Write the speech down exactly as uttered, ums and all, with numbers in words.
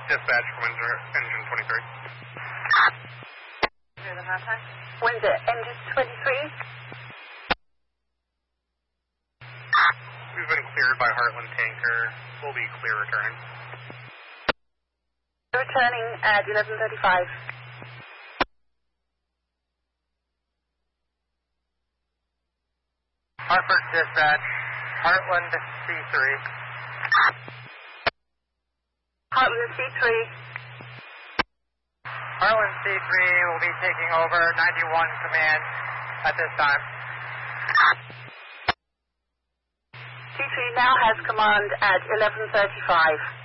Dispatch, Windsor, engine twenty-three. Windsor, engine twenty-three. We've been cleared by Heartland Tanker. We'll be clear returning. Returning at eleven thirty-five. Hartford Dispatch, Heartland C three. Heartland C three. Heartland C three will be taking over ninety-one command at this time. C three now has command at eleven thirty-five.